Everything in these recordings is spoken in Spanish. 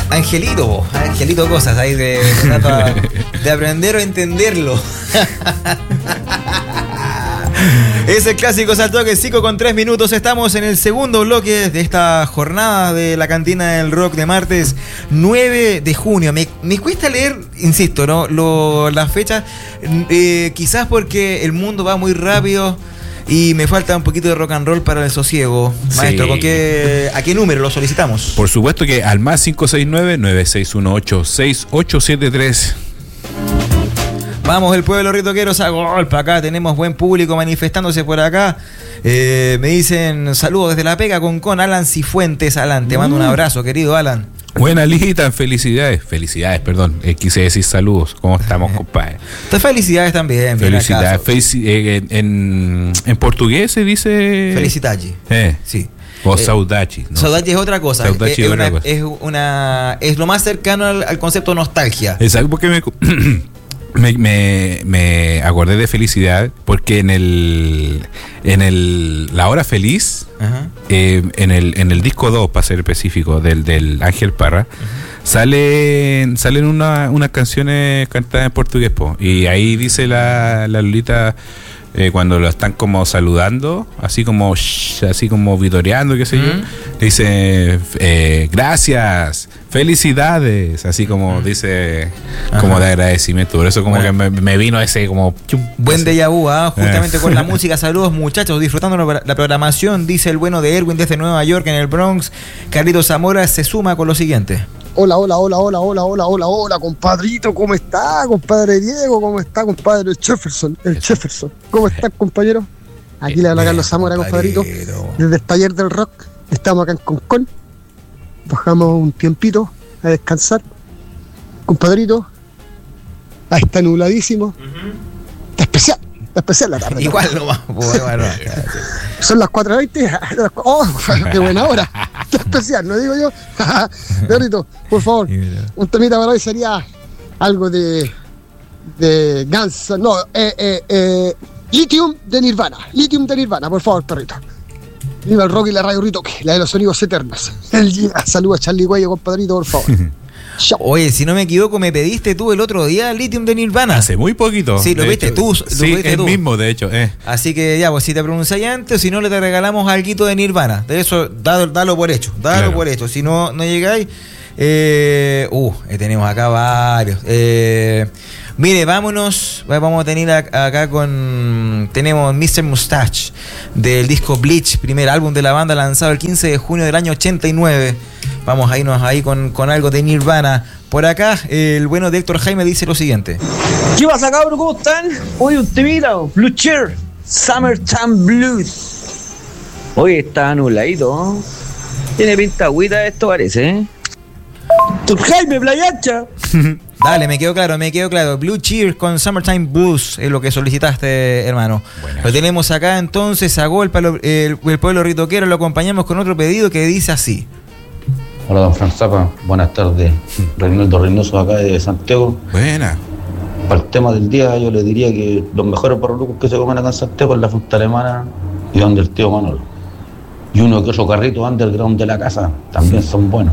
Angelito cosas ahí de aprender o entenderlo. Es el clásico Salto que 5:03. Estamos en el segundo bloque de esta jornada de la Cantina del Rock de martes 9 de junio. Me cuesta leer, insisto, ¿no? Las fechas, quizás porque el mundo va muy rápido y me falta un poquito de rock and roll para el sosiego. Maestro, sí. ¿A qué número lo solicitamos? Por supuesto que al más 569-9618-6873. Vamos, el pueblo ritoqueros a golpe. Acá tenemos buen público manifestándose por acá. Me dicen saludos desde La Pega con Alan Cifuentes. Alan, te mando un abrazo, querido Alan. Buena Lita, felicidades, perdón. Quise decir saludos. ¿Cómo estamos, compadre? Felicidades también. Felicidades. En portugués se dice felicitaggi. Sí. O saudade. ¿No? Saudade es otra cosa. Es lo más cercano al concepto nostalgia. Exacto, porque me acordé de felicidad porque en La Hora Feliz, en el disco 2, para ser específico, del Ángel Parra, salen unas canciones cantadas en portugués, y ahí dice la Lolita, cuando lo están como saludando, así como vitoreando, qué sé yo, dice gracias, felicidades, así como dice, como de agradecimiento. Por eso como que me vino ese como buen déjà vu, justamente con la música. Saludos, muchachos, disfrutando la programación, dice el bueno de Erwin desde Nueva York, en el Bronx. Carlitos Zamora se suma con lo siguiente. Hola, compadrito, ¿cómo está? Compadre Diego, ¿cómo está, compadre Jefferson? Jefferson, ¿cómo está, compañero? Aquí le habla Carlos Zamora, compadrito, desde el Taller del Rock. Estamos acá en Concón, bajamos un tiempito a descansar, compadrito. Ahí está nubladísimo, está especial la tarde. Igual nomás, bueno. Son las 4:20. ¡Oh, qué buena hora! ¡Qué especial! ¿No digo yo? Perrito, por favor, un temita para hoy sería algo de Guns. No, Lithium de Nirvana, por favor, perrito. Viva el rock y la radio Ritoque, la de los sonidos eternos. Saludos a Charlie Cuello, compadrito, por favor. Oye, si no me equivoco, me pediste tú el otro día Lithium de Nirvana. Hace muy poquito. Sí, lo viste tú. Sí, el mismo, de hecho. Así que ya, pues si te pronunciáis antes, si no, le te regalamos alguito de Nirvana. De eso, dalo por hecho. Claro. Por hecho. Si no llegáis, tenemos acá varios. Mire, vámonos. Vamos a tener acá tenemos Mr. Mustache del disco Bleach, primer álbum de la banda lanzado el 15 de junio del año 89. Vamos a irnos ahí con algo de Nirvana. Por acá, el bueno de Héctor Jaime dice lo siguiente. ¿Qué pasa, cabrón? ¿Cómo están? Hoy un temita, Blue Cheer, Summertime Blues. Hoy está nubladito, ¿no? Tiene pinta agüita esto, parece, Héctor Jaime, playancha. Dale, me quedó claro. Blue Cheer con Summertime Blues es lo que solicitaste, hermano. Buenas. Lo tenemos acá entonces a golpe, el pueblo ritoquero. Lo acompañamos con otro pedido que dice así. Hola, don Frank Zappa, buenas tardes. Reinaldo Reynoso acá de Santiago. Buena. Para el tema del día, yo le diría que los mejores barrolucos que se comen acá en Santiago es la Fruta Alemana y donde el tío Manolo. Y uno que otro carrito underground de la casa, también son buenos.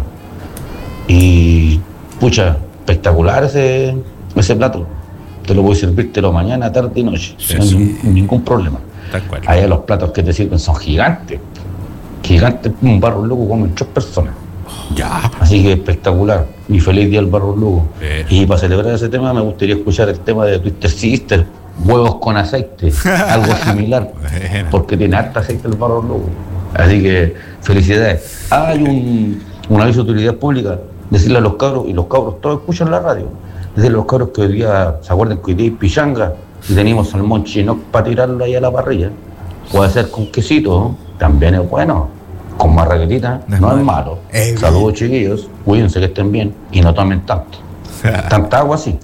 Y, pucha, espectacular ese plato. Te lo voy a servírtelo mañana, tarde y noche, sin ningún problema. Allá los platos que te sirven son gigantes. Un barro loco comen 3 personas. Ya. Así que espectacular. Y feliz día al barro loco. Y para celebrar ese tema me gustaría escuchar el tema de Twister Sister, huevos con aceite, algo similar, porque tiene harta aceite el barro loco. Así que felicidades. Hay un aviso de utilidad pública, decirle a los cabros, y los cabros todos escuchan la radio, decirle a los cabros que hoy día, ¿se acuerdan que hoy día hay pichanga? Y tenemos salmón chinook para tirarlo ahí a la parrilla. Puede ser con quesito, también es bueno. Con marraquetita, no es malo. Saludos, chiquillos, cuídense que estén bien y no tomen tanto. Tanta agua así.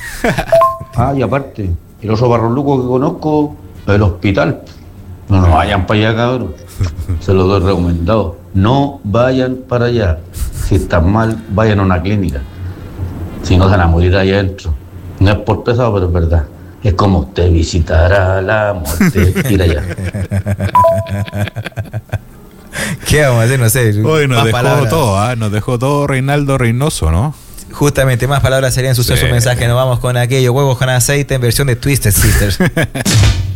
Y aparte, el otro barroluco que conozco, el hospital. No vayan para allá, cabrón. Se los doy recomendado. No vayan para allá. Si están mal, vayan a una clínica. Si no, se van a morir allá adentro. No es por pesado, pero es verdad. Es como usted visitará la muerte. Ir allá. ¿Qué vamos a hacer? No sé. Hoy nos dejó palabras. todo, nos dejó todo Reinaldo Reynoso, ¿no? Justamente, más palabras serían su mensaje. Nos vamos con aquello, huevos con aceite en versión de Twisted Sisters.